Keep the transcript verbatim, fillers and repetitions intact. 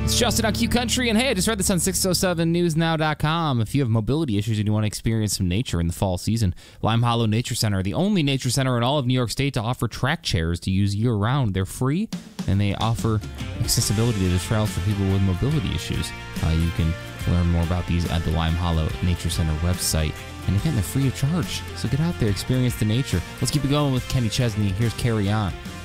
It's Justin on Q Country, and hey, I just read this on six oh seven news now dot com. If you have mobility issues and you want to experience some nature in the fall season, Lime Hollow Nature Center, the only nature center in all of New York State to offer track chairs to use year-round. They're free, and they offer accessibility to the trails for people with mobility issues. Uh, you can learn more about these at the Lime Hollow Nature Center website. And again, they're free of charge, so get out there, experience the nature. Let's keep it going with Kenny Chesney. Here's Carry On.